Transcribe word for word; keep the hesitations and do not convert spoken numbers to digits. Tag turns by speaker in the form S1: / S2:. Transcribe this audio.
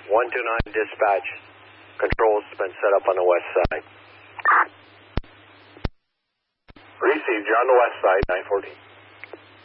S1: one two nine dispatch. Control's been set up on the west side.
S2: Received. You're on the west side, nine fourteen.